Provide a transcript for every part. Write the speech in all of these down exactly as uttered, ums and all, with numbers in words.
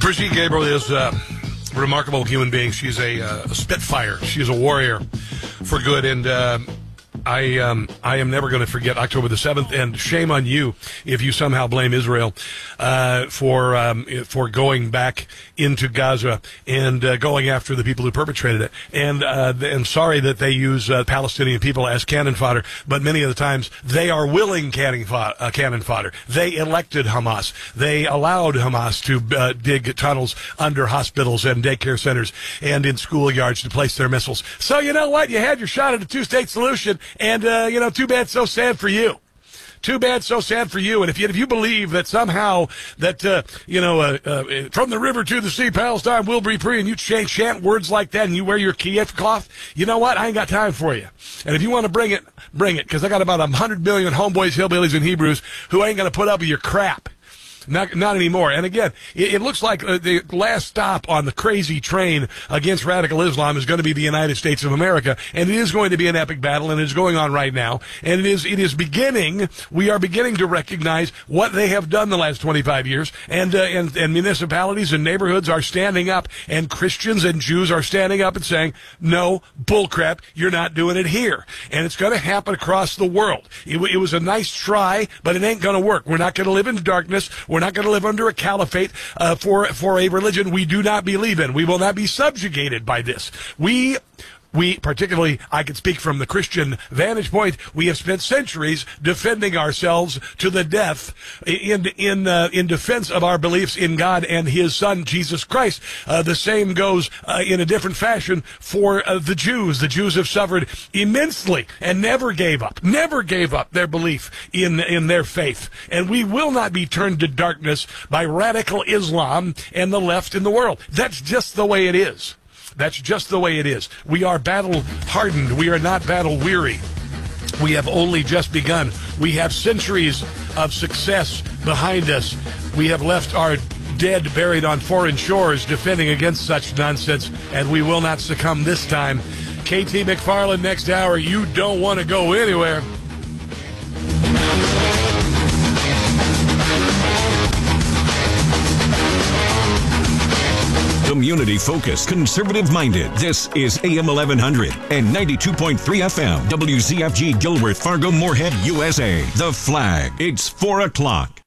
Brigitte Gabriel is a remarkable human being. She's a, uh, a spitfire. She's a warrior for good, and uh, I um, I am never going to forget October the seventh, and shame on you if you somehow blame Israel uh, for um, for going back into Gaza and uh, going after the people who perpetrated it. And uh, and sorry that they use uh, Palestinian people as cannon fodder, but many of the times they are willing cannon fodder. Uh, cannon fodder. They elected Hamas. They allowed Hamas to uh, dig tunnels under hospitals and daycare centers and in schoolyards to place their missiles. So you know what? You had your shot at a two-state solution. And, uh, you know, too bad, so sad for you. Too bad, so sad for you. And if you, if you believe that somehow that, uh, you know, uh, uh, from the river to the sea, Palestine will be free, and you chant, chant words like that and you wear your Kiev cloth, you know what? I ain't got time for you. And if you want to bring it, bring it, because I got about a hundred million homeboys, hillbillies, and Hebrews who ain't going to put up with your crap. Not, not anymore. And again, it, it looks like uh, the last stop on the crazy train against radical Islam is going to be the United States of America, and it is going to be an epic battle, and it's going on right now. And it is, it is beginning. We are beginning to recognize what they have done the last twenty-five years, and uh, and and municipalities and neighborhoods are standing up, and Christians and Jews are standing up and saying, "No, bullcrap, you're not doing it here." And it's going to happen across the world. It, it was a nice try, but it ain't going to work. We're not going to live in darkness. We're We're not going to live under a caliphate uh, for for a religion we do not believe in. We will not be subjugated by this. We We, particularly, I can speak from the Christian vantage point, we have spent centuries defending ourselves to the death in in uh, in defense of our beliefs in God and His Son, Jesus Christ. Uh, the same goes uh, in a different fashion for uh, the Jews. The Jews have suffered immensely and never gave up, never gave up their belief in, in their faith. And we will not be turned to darkness by radical Islam and the left in the world. That's just the way it is. That's just the way it is. We are battle-hardened. We are not battle-weary. We have only just begun. We have centuries of success behind us. We have left our dead buried on foreign shores defending against such nonsense, and we will not succumb this time. K T McFarland next hour. You don't want to go anywhere. Community-focused, conservative-minded. This is A M eleven hundred and ninety-two point three F M. W Z F G Gilworth, Fargo, Moorhead, U S A. The Flag. It's four o'clock.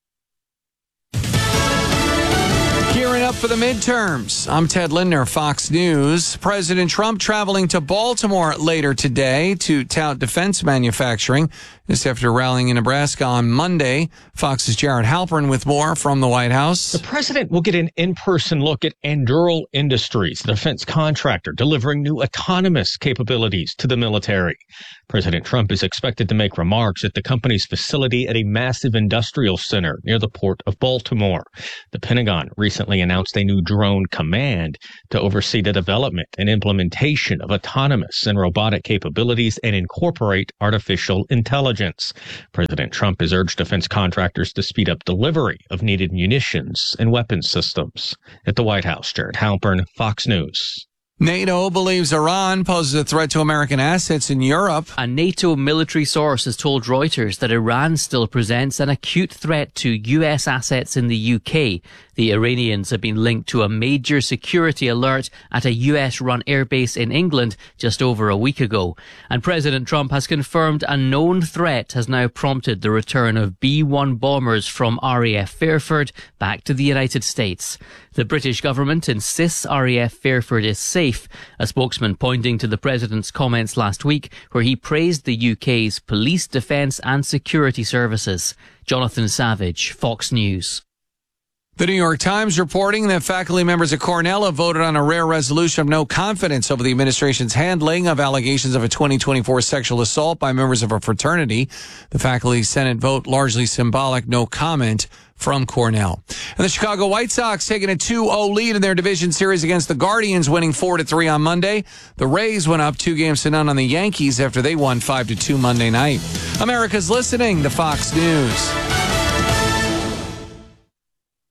Gearing up for the midterms. I'm Ted Lindner, Fox News. President Trump traveling to Baltimore later today to tout defense manufacturing. This after rallying in Nebraska on Monday. Fox's Jared Halpern with more from the White House. The president will get an in-person look at Anduril Industries, the defense contractor, delivering new autonomous capabilities to the military. President Trump is expected to make remarks at the company's facility at a massive industrial center near the port of Baltimore. The Pentagon recently announced a new drone command to oversee the development and implementation of autonomous and robotic capabilities and incorporate artificial intelligence. President Trump has urged defense contractors to speed up delivery of needed munitions and weapons systems. At the White House, Jared Halpern, Fox News. NATO believes Iran poses a threat to American assets in Europe. A NATO military source has told Reuters that Iran still presents an acute threat to U S assets in the U K. The Iranians have been linked to a major security alert at a U S-run airbase in England just over a week ago. And President Trump has confirmed a known threat has now prompted the return of B one bombers from R A F Fairford back to the United States. The British government insists R A F Fairford is safe, a spokesman pointing to the president's comments last week where he praised the U K's police, defence and security services. Jonathan Savage, Fox News. The New York Times reporting that faculty members at Cornell have voted on a rare resolution of no confidence over the administration's handling of allegations of a twenty twenty-four sexual assault by members of a fraternity. The faculty Senate vote largely symbolic, no comment from Cornell. And the Chicago White Sox taking a two oh lead in their division series against the Guardians, winning four to three on Monday. The Rays went up two games to none on the Yankees after they won five to two Monday night. America's listening to Fox News.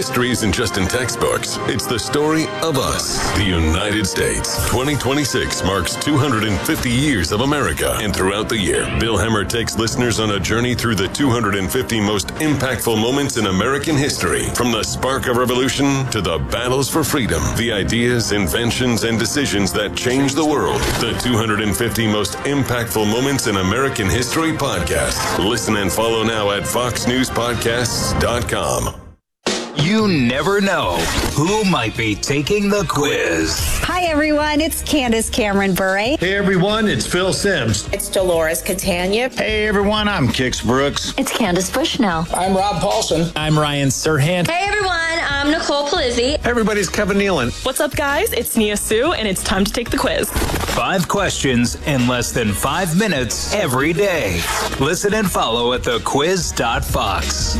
history isn't just in textbooks. It's the story of us, the United States. twenty twenty-six marks two hundred fifty years of America. And throughout the year, Bill Hemmer takes listeners on a journey through the two hundred fifty most impactful moments in American history. From the spark of revolution to the battles for freedom, the ideas, inventions, and decisions that changed the world. The two hundred fifty most impactful moments in American history podcast. Listen and follow now at fox news podcasts dot com. You never know who might be taking the quiz. Hi, everyone. It's Candace Cameron Bure. Hey, everyone. It's Phil Sims. It's Dolores Catania. Hey, everyone. I'm Kix Brooks. It's Candace Bushnell. I'm Rob Paulson. I'm Ryan Serhant. Hey, everyone. I'm Nicole Palizzi. Hey, everybody's Kevin Nealon. What's up, guys? It's Nia Sue, and it's time to take the quiz. Five questions in less than five minutes every day. Listen and follow at the quiz dot fox.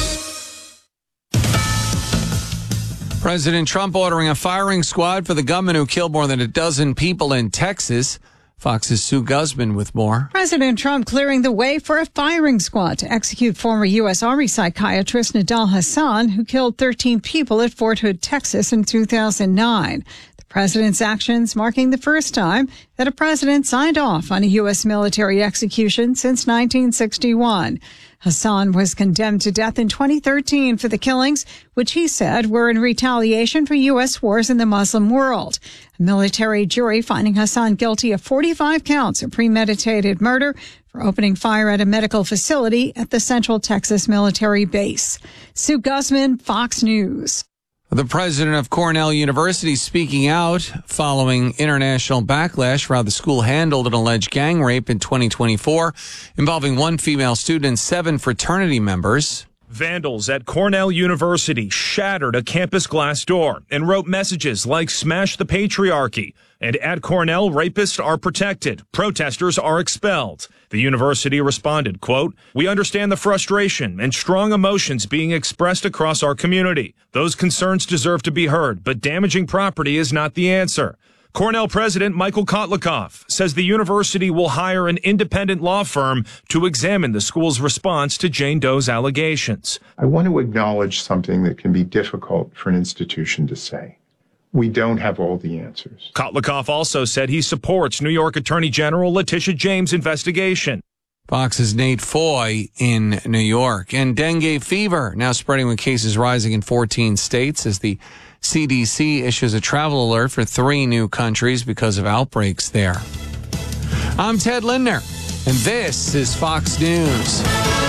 President Trump ordering a firing squad for the gunman who killed more than a dozen people in Texas. Fox's Sue Guzman with more. President Trump clearing the way for a firing squad to execute former U S. Army psychiatrist Nidal Hasan, who killed thirteen people at Fort Hood, Texas in two thousand nine. The president's actions marking the first time that a president signed off on a U S military execution since nineteen sixty-one. Hasan was condemned to death in twenty thirteen for the killings, which he said were in retaliation for U S wars in the Muslim world. A military jury finding Hasan guilty of forty-five counts of premeditated murder for opening fire at a medical facility at the Central Texas military base. Sue Guzman, Fox News. The president of Cornell University speaking out following international backlash for how the school handled an alleged gang rape in twenty twenty-four involving one female student and seven fraternity members. Vandals at Cornell University shattered a campus glass door and wrote messages like "Smash the patriarchy" and "At Cornell, rapists are protected. Protesters are expelled." The university responded, quote, "We understand the frustration and strong emotions being expressed across our community. Those concerns deserve to be heard, but damaging property is not the answer." Cornell President Michael Kotlikoff says the university will hire an independent law firm to examine the school's response to Jane Doe's allegations. I want to acknowledge something that can be difficult for an institution to say. We don't have all the answers. Kotlikoff also said he supports New York Attorney General Letitia James' investigation. Fox's Nate Foy in New York. And dengue fever now spreading with cases rising in fourteen states as the C D C issues a travel alert for three new countries because of outbreaks there. I'm Ted Lindner, and this is Fox News.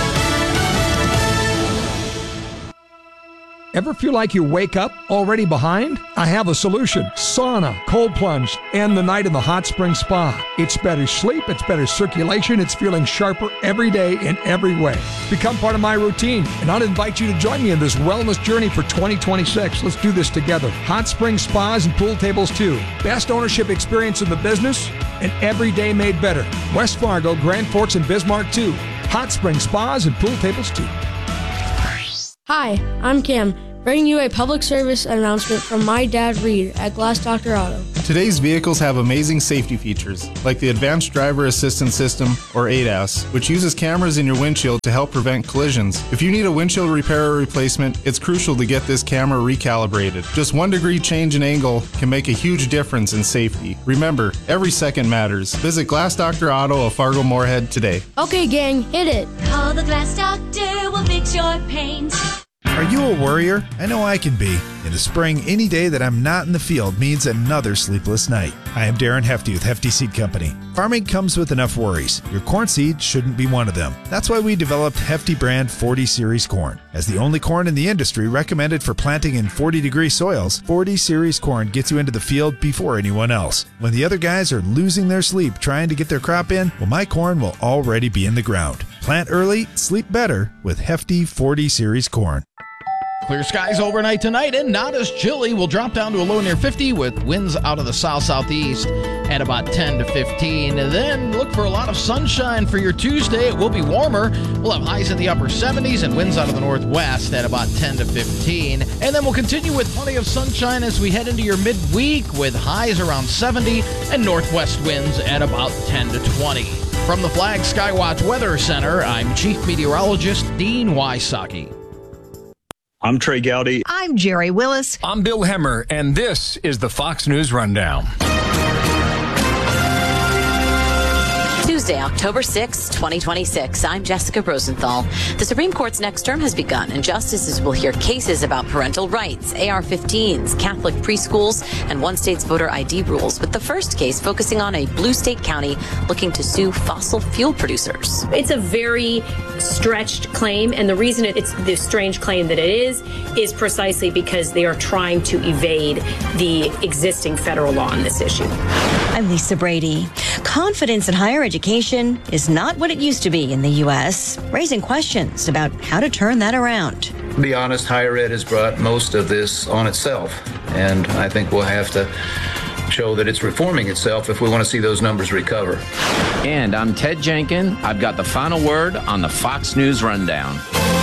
Ever feel like you wake up already behind? I have a solution. Sauna, cold plunge, and the night in the hot spring spa. It's better sleep, it's better circulation, it's feeling sharper every day in every way. Become part of my routine, and I'll invite you to join me in this wellness journey for twenty twenty-six. Let's do this together. Hot spring spas and pool tables too. Best ownership experience in the business, and every day made better. West Fargo, Grand Forks, and Bismarck too. Hot spring spas and pool tables too. Hi, I'm Cam, bringing you a public service announcement from my dad, Reed, at Glass Doctor Auto. Today's vehicles have amazing safety features, like the Advanced Driver Assistance System, or A D A S, which uses cameras in your windshield to help prevent collisions. If you need a windshield repair or replacement, it's crucial to get this camera recalibrated. Just one degree change in angle can make a huge difference in safety. Remember, every second matters. Visit Glass Doctor Auto of Fargo Moorhead today. Okay, gang, hit it. Call the Glass Doctor, we'll fix your paint. Are you a worrier? I know I can be. In the spring, any day that I'm not in the field means another sleepless night. I am Darren Hefty with Hefty Seed Company. Farming comes with enough worries. Your corn seed shouldn't be one of them. That's why we developed Hefty brand forty series corn. As the only corn in the industry recommended for planting in forty degree soils, forty series corn gets you into the field before anyone else. When the other guys are losing their sleep trying to get their crop in, well, my corn will already be in the ground. Plant early, sleep better with Hefty forty series corn. Clear skies overnight tonight and not as chilly. We'll drop down to a low near fifty with winds out of the south-southeast at about ten to fifteen. And then look for a lot of sunshine for your Tuesday. It will be warmer. We'll have highs in the upper seventies and winds out of the northwest at about ten to fifteen. And then we'll continue with plenty of sunshine as we head into your midweek with highs around seventy and northwest winds at about ten to twenty. From the Flag Skywatch Weather Center, I'm Chief Meteorologist Dean Wysocki. I'm Trey Gowdy. I I'm Jerry Willis. I'm Bill Hemmer, and this is the Fox News Rundown. Tuesday, October sixth, twenty twenty-six. I'm Jessica Rosenthal. The Supreme Court's next term has begun, and justices will hear cases about parental rights, A R fifteens, Catholic preschools, and one state's voter I D rules, with the first case focusing on a blue state county looking to sue fossil fuel producers. It's a very stretched claim, and the reason it's the strange claim that it is, is precisely because they are trying to evade the existing federal law on this issue. I'm Lisa Brady. Confidence in higher education is not what it used to be in the U S, raising questions about how to turn that around. To be honest, higher ed has brought most of this on itself, and I think we'll have to show that it's reforming itself if we want to see those numbers recover. And I'm Ted Jenkin. I've got the final word on the Fox News Rundown.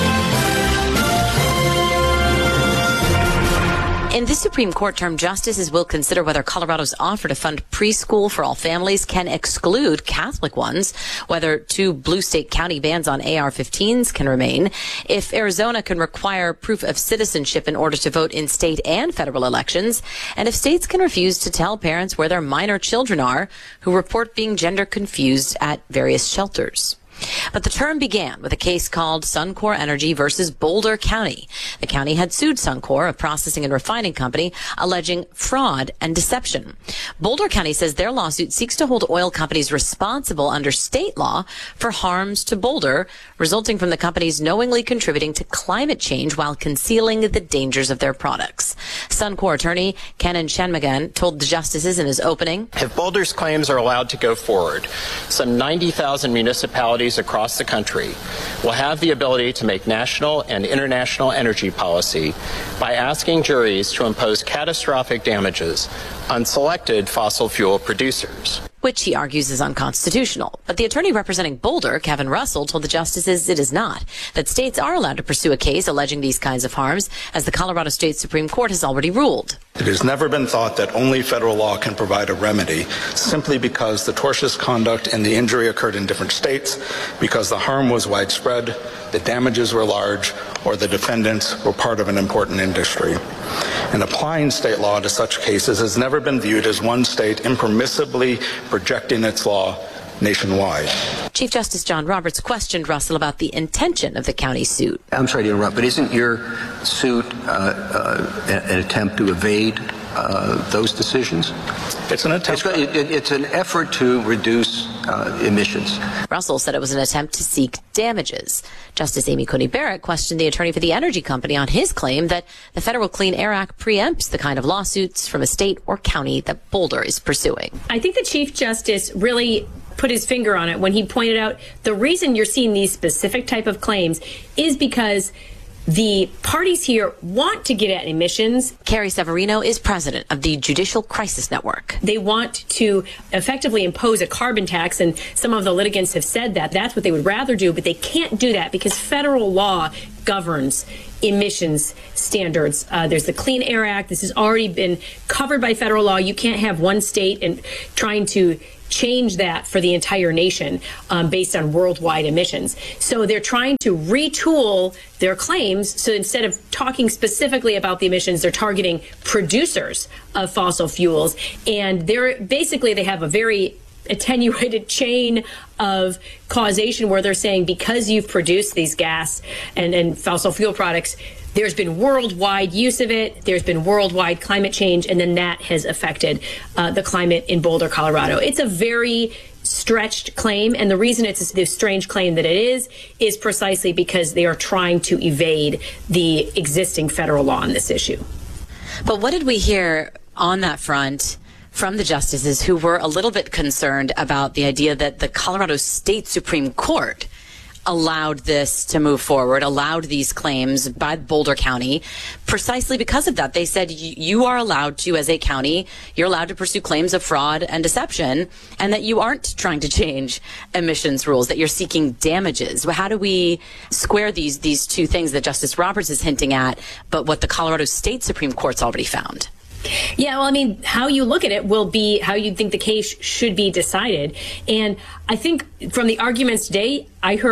In this Supreme Court term, justices will consider whether Colorado's offer to fund preschool for all families can exclude Catholic ones, whether two blue state county bans on A R fifteens can remain, if Arizona can require proof of citizenship in order to vote in state and federal elections, and if states can refuse to tell parents where their minor children are who report being gender confused at various shelters. But the term began with a case called Suncor Energy versus Boulder County. The county had sued Suncor, a processing and refining company, alleging fraud and deception. Boulder County says their lawsuit seeks to hold oil companies responsible under state law for harms to Boulder, resulting from the companies knowingly contributing to climate change while concealing the dangers of their products. Suncor attorney Kenan Shanmugam told the justices in his opening, if Boulder's claims are allowed to go forward, some ninety thousand municipalities across the country will have the ability to make national and international energy policy by asking juries to impose catastrophic damages on selected fossil fuel producers, which he argues is unconstitutional. But the attorney representing Boulder, Kevin Russell, told the justices it is not, that states are allowed to pursue a case alleging these kinds of harms, as the Colorado State Supreme Court has already ruled. It has never been thought that only federal law can provide a remedy simply because the tortious conduct and the injury occurred in different states, because the harm was widespread, the damages were large, or the defendants were part of an important industry. And applying state law to such cases has never been viewed as one state impermissibly projecting its law nationwide. Chief Justice John Roberts questioned Russell about the intention of the county suit. I'm sorry to interrupt, but isn't your suit uh, uh, an attempt to evade uh, those decisions? It's an attempt. It's, it, it's an effort to reduce uh, emissions. Russell said it was an attempt to seek damages. Justice Amy Coney Barrett questioned the attorney for the energy company on his claim that the Federal Clean Air Act preempts the kind of lawsuits from a state or county that Boulder is pursuing. I think the Chief Justice really put his finger on it when he pointed out the reason you're seeing these specific type of claims is because the parties here want to get at emissions. Carrie Severino is president of the Judicial Crisis Network. They want to effectively impose a carbon tax, and some of the litigants have said that that's what they would rather do, but they can't do that because federal law governs emissions standards. Uh, there's the Clean Air Act. This has already been covered by federal law. You can't have one state and trying to change that for the entire nation um, based on worldwide emissions. So they're trying to retool their claims. So instead of talking specifically about the emissions, they're targeting producers of fossil fuels. And they're basically, they have a very attenuated chain of causation where they're saying because you've produced these gas and, and fossil fuel products, there's been worldwide use of it, there's been worldwide climate change, and then that has affected uh, the climate in Boulder, Colorado. It's a very stretched claim, and the reason it's this strange claim that it is, is precisely because they are trying to evade the existing federal law on this issue. But what did we hear on that front from the justices who were a little bit concerned about the idea that the Colorado State Supreme Court allowed this to move forward, allowed these claims by Boulder County, precisely because of that? They said you are allowed to, as a county, you're allowed to pursue claims of fraud and deception, and that you aren't trying to change emissions rules, that you're seeking damages. How do we square these these two things that Justice Roberts is hinting at, but what the Colorado State Supreme Court's already found? Yeah, well, I mean, how you look at it will be how you think the case should be decided. And I think from the arguments today, I heard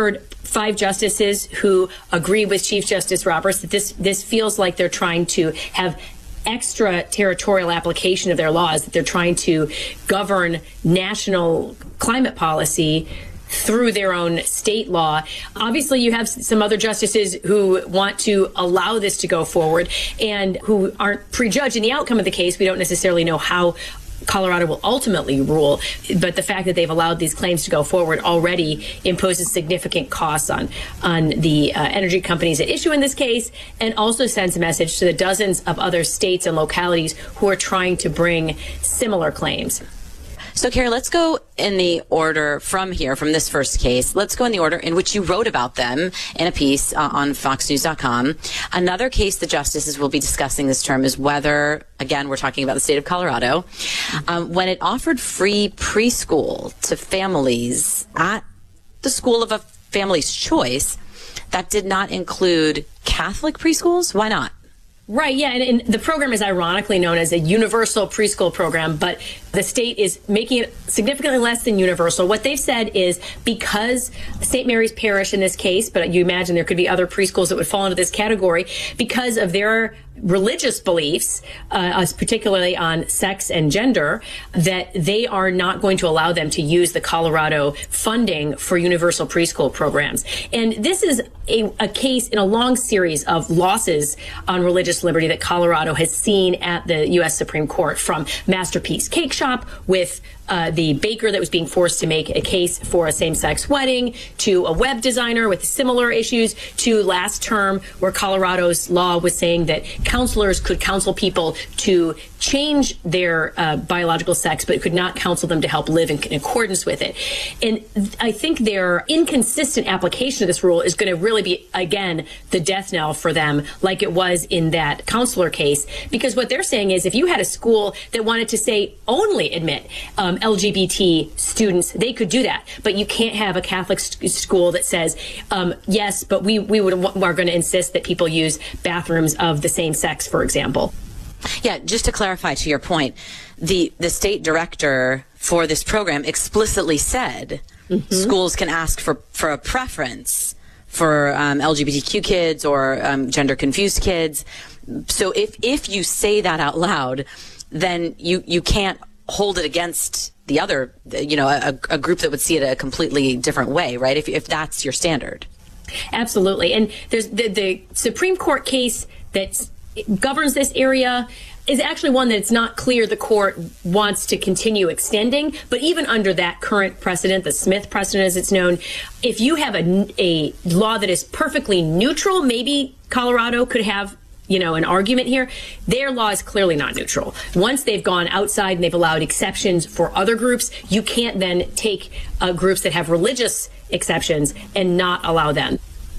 five justices who agree with Chief Justice Roberts that this this feels like they're trying to have extraterritorial application of their laws, that they're trying to govern national climate policy through their own state law. Obviously, you have some other justices who want to allow this to go forward and who aren't prejudging the outcome of the case. We don't necessarily know how Colorado will ultimately rule, but the fact that they've allowed these claims to go forward already imposes significant costs on on the uh, energy companies that issue in this case, and also sends a message to the dozens of other states and localities who are trying to bring similar claims. So, Carrie, let's go in the order from here, from this first case. Let's go in the order in which you wrote about them in a piece uh, on fox news dot com. Another case the justices will be discussing this term is whether, again, we're talking about the state of Colorado, um, when it offered free preschool to families at the school of a family's choice, that did not include Catholic preschools. Why not? Right, yeah, and, and the program is ironically known as a universal preschool program, but the state is making it significantly less than universal. What they've said is because Saint Mary's Parish in this case, but you imagine there could be other preschools that would fall into this category, because of their religious beliefs, uh, particularly on sex and gender, that they are not going to allow them to use the Colorado funding for universal preschool programs. And this is a, a case in a long series of losses on religious liberty that Colorado has seen at the U S Supreme Court, from Masterpiece Cake Shop with Uh, the baker that was being forced to make a case for a same-sex wedding, to a web designer with similar issues, to last term where Colorado's law was saying that counselors could counsel people to change their uh, biological sex, but could not counsel them to help live in, in accordance with it. And I think their inconsistent application of this rule is going to really be, again, the death knell for them, like it was in that counselor case, because what they're saying is if you had a school that wanted to say only admit um, L G B T students, they could do that. But you can't have a Catholic st- school that says, um, yes, but we, we would, are going to insist that people use bathrooms of the same sex, for example. Yeah, just to clarify to your point, the, the state director for this program explicitly said mm-hmm. schools can ask for, for a preference for um, L G B T Q kids or um, gender confused kids. So if, if you say that out loud, then you, you can't hold it against the other, you know, a, a group that would see it a completely different way, right? If, if that's your standard. Absolutely. And there's the, the Supreme Court case that governs this area is actually one that it's not clear the court wants to continue extending. But even under that current precedent, the Smith precedent as it's known, if you have a, a law that is perfectly neutral, maybe Colorado could have you know, an argument here. Their law is clearly not neutral. Once they've gone outside and they've allowed exceptions for other groups, you can't then take uh, groups that have religious exceptions and not allow them.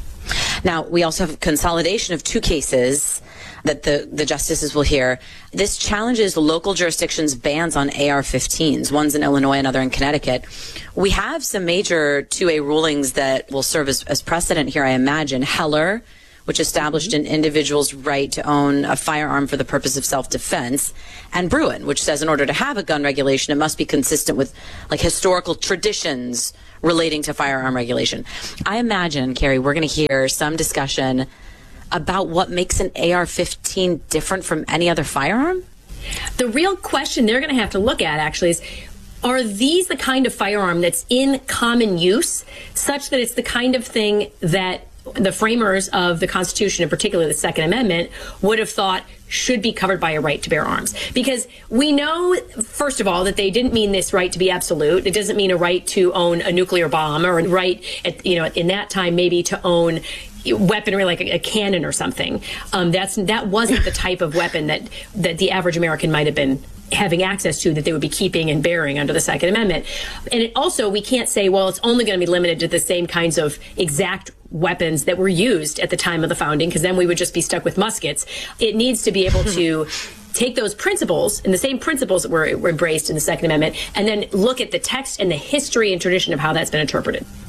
Now, we also have consolidation of two cases that the, the justices will hear. This challenges local jurisdictions' bans on A R fifteens. One's in Illinois, another in Connecticut. We have some major two A rulings that will serve as, as precedent here, I imagine. Heller, which established an individual's right to own a firearm for the purpose of self-defense, and Bruin, which says in order to have a gun regulation, it must be consistent with like historical traditions relating to firearm regulation. I imagine, Carrie, we're going to hear some discussion about what makes an A R fifteen different from any other firearm. The real question they're going to have to look at actually is, are these the kind of firearm that's in common use, such that it's the kind of thing that the framers of the Constitution, and particularly the Second Amendment, would have thought should be covered by a right to bear arms? Because we know, first of all, that they didn't mean this right to be absolute. It doesn't mean a right to own a nuclear bomb, or a right, at, you know, in that time maybe to own weaponry like a, a cannon or something. Um, that's that wasn't the type of weapon that that the average American might have been having access to, that they would be keeping and bearing under the Second Amendment. And it also, we can't say, well, it's only going to be limited to the same kinds of exact weapons that were used at the time of the founding, because then we would just be stuck with muskets. It needs to be able to take those principles, and the same principles that were, were embraced in the Second Amendment, and then look at the text and the history and tradition of how that's been interpreted.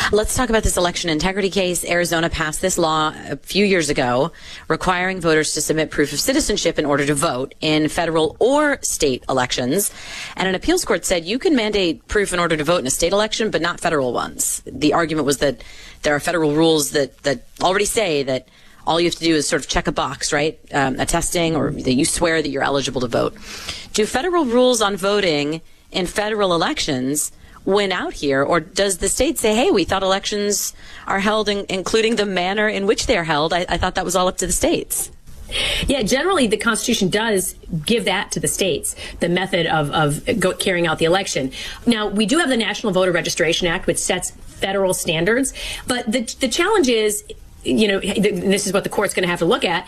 Let's talk about this election integrity case. Arizona passed this law a few years ago requiring voters to submit proof of citizenship in order to vote in federal or state elections. And an appeals court said you can mandate proof in order to vote in a state election, but not federal ones. The argument was that there are federal rules that, that already say that all you have to do is sort of check a box, right? Um, attesting or that you swear that you're eligible to vote. Do federal rules on voting in federal elections win out here, or does the state say, hey, we thought elections are held, in, including the manner in which they are held? I, I thought that was all up to the states. Yeah, generally the Constitution does give that to the states, the method of, of go, carrying out the election. Now, we do have the National Voter Registration Act, which sets federal standards, but the, the challenge is, you know, this is what the court's going to have to look at.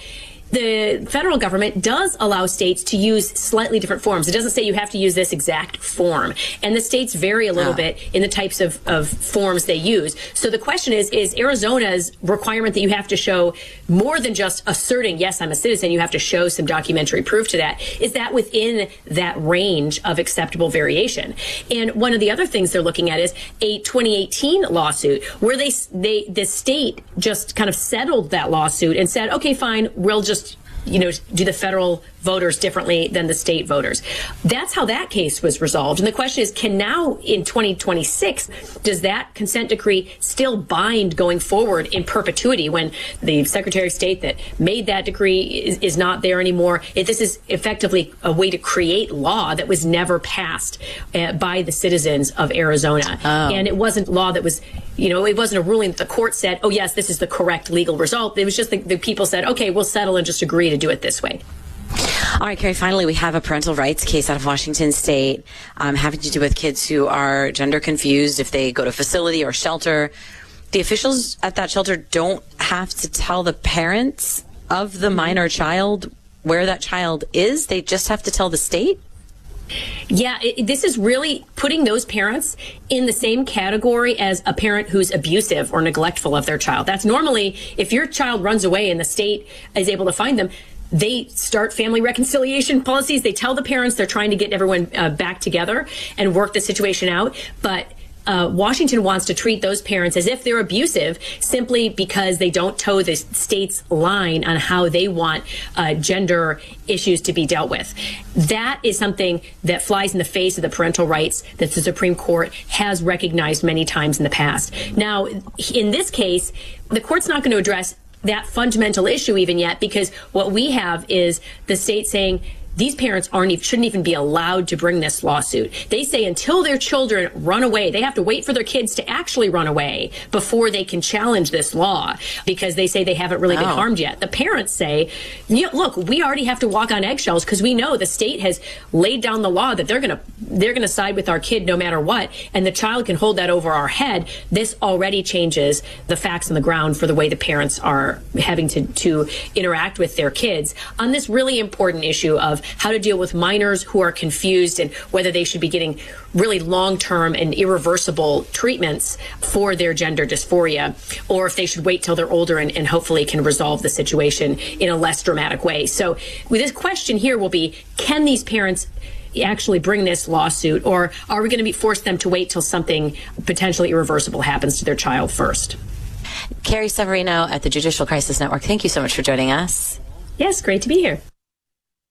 The federal government does allow states to use slightly different forms. It doesn't say you have to use this exact form. And the states vary a little oh. bit in the types of, of forms they use. So the question is, is Arizona's requirement that you have to show more than just asserting, yes, I'm a citizen, you have to show some documentary proof to that. Is that within that range of acceptable variation? And one of the other things they're looking at is a twenty eighteen lawsuit where they, they the state just kind of settled that lawsuit and said, okay, fine, we'll just you know, do the federal voters differently than the state voters. That's how that case was resolved. And the question is, can now in twenty twenty-six, does that consent decree still bind going forward in perpetuity when the Secretary of State that made that decree is, is not there anymore? It, this is effectively a way to create law that was never passed uh, by the citizens of Arizona. Oh. And it wasn't law that was, you know, it wasn't a ruling that the court said, oh, yes, this is the correct legal result. It was just the, the people said, okay, we'll settle and just agree to do it this way. All right, Carrie, finally, we have a parental rights case out of Washington State um, having to do with kids who are gender confused if they go to a facility or shelter. The officials at that shelter don't have to tell the parents of the minor child where that child is. They just have to tell the state. Yeah, it, this is really putting those parents in the same category as a parent who's abusive or neglectful of their child. That's normally, if your child runs away and the state is able to find them, they start family reconciliation policies. They tell the parents they're trying to get everyone uh, back together and work the situation out. But Uh, Washington wants to treat those parents as if they're abusive simply because they don't toe the state's line on how they want uh, gender issues to be dealt with. That is something that flies in the face of the parental rights that the Supreme Court has recognized many times in the past. Now, in this case, the court's not going to address that fundamental issue even yet, because what we have is the state saying these parents aren't even, shouldn't even be allowed to bring this lawsuit. They say until their children run away, they have to wait for their kids to actually run away before they can challenge this law, because they say they haven't really oh. been harmed yet. The parents say, yeah, look, we already have to walk on eggshells because we know the state has laid down the law that they're going to they're going to side with our kid no matter what, and the child can hold that over our head. This already changes the facts on the ground for the way the parents are having to, to interact with their kids on this really important issue of how to deal with minors who are confused and whether they should be getting really long-term and irreversible treatments for their gender dysphoria, or if they should wait till they're older and, and hopefully can resolve the situation in a less dramatic way. So this question here will be, can these parents actually bring this lawsuit, or are we going to be forced them to wait till something potentially irreversible happens to their child first? Carrie Severino at the Judicial Crisis Network, thank you so much for joining us. Yes, great to be here.